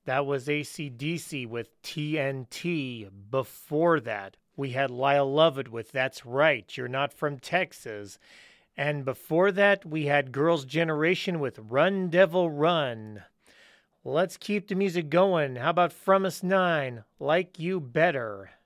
That was AC/DC with TNT. Before that, we had Lyle Lovett with That's Right, You're Not From Texas. And before that, we had Girls' Generation with Run Devil Run. Let's keep the music going. How about From Us 9, Like You Better?